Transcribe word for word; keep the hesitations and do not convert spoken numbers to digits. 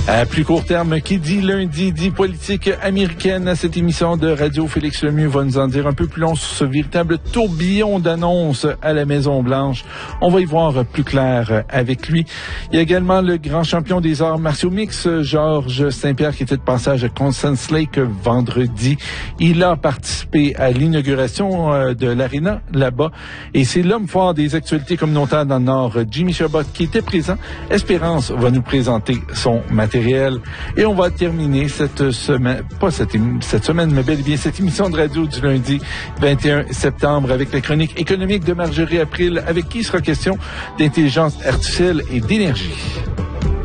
À plus court terme, qui dit lundi, dit politique américaine. À cette émission de Radio, Félix Lemieux va nous en dire un peu plus long sur ce véritable tourbillon d'annonces à la Maison-Blanche. On va y voir plus clair avec lui. Il y a également le grand champion des arts martiaux mix, Georges Saint-Pierre, qui était de passage à Constance Lake vendredi. Il a participé à l'inauguration de l'aréna là-bas. Et c'est l'homme fort des actualités communautaires dans le Nord, Jimmy Chabot, qui était présent. Espérance va nous présenter son matériel. Et on va terminer cette semaine, pas cette, cette semaine, mais bel et bien cette émission de radio du lundi vingt et un septembre avec la chronique économique de Marjorie April, avec qui sera question d'intelligence artificielle et d'énergie.